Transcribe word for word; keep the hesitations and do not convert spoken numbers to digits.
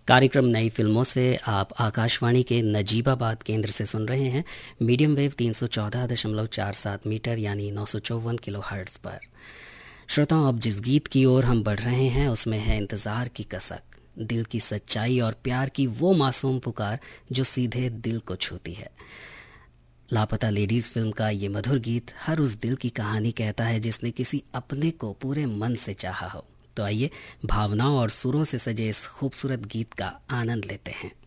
कार्यक्रम नई फिल्मों से आप आकाशवाणी के नजीबाबाद केंद्र से सुन रहे हैं मीडियम वेव तीन सौ चौदह दशमलव चार सात मीटर यानी नौ सौ चौवन किलो हर्ट्ज पर। श्रोताओं, अब जिस गीत की ओर हम बढ़ रहे हैं उसमें है इंतजार की कसक, दिल की सच्चाई और प्यार की वो मासूम पुकार जो सीधे दिल को छूती है। लापता लेडीज फिल्म का ये मधुर गीत हर उस दिल की कहानी कहता है जिसने किसी अपने को पूरे मन से चाहा हो। तो आइए भावनाओं और सुरों से सजे इस खूबसूरत गीत का आनंद लेते हैं।